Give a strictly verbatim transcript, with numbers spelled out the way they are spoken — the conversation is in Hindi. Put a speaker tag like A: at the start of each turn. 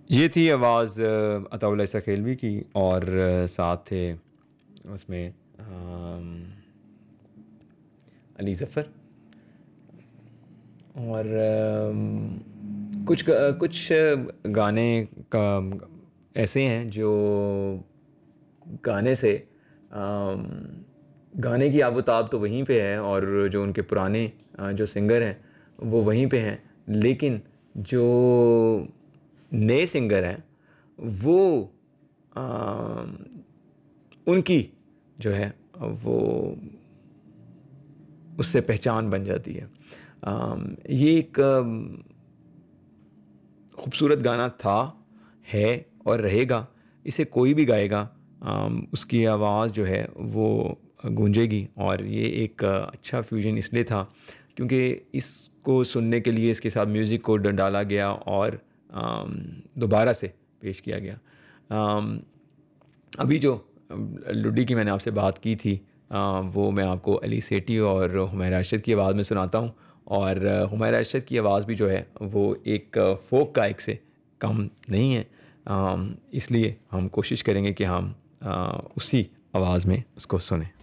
A: ये थी आवाज़ अताउल्लाह ईसा खेलवी की और अ, साथ थे उसमें अम, अली ज़फ़र और अम, कुछ ग कुछ गाने का ऐसे हैं जो गाने से अम, गाने की आबो-ताब तो वहीं पे है और जो उनके पुराने अ, जो सिंगर हैं वो वहीं पे हैं। लेकिन जो नए सिंगर हैं वो अम, उनकी जो है वो उससे पहचान बन जाती है। अम, ये एक खूबसूरत गाना था, है और रहेगा। इसे कोई भी गाएगा अम, उसकी आवाज़ जो है वो गूंजेगी और ये एक अ, अच्छा फ्यूजन इसलिए था क्योंकि इसको सुनने के लिए इसके साथ म्यूज़िक को ड डाला गया और अम, दोबारा से पेश किया गया। अम, अभी जो अम, लुड्डी की मैंने आपसे बात की थी अ, वो मैं आपको अली सेठी और हुमैरा अरशद की आवाज़ में सुनाता हूँ और अ, हुमैरा अरशद की आवाज़ भी जो है वो एक अ, फ़ोक गायक से कम नहीं है। अम, इसलिए हम कोशिश करेंगे कि हम अ, उसी आवाज़ में उसको सुनें।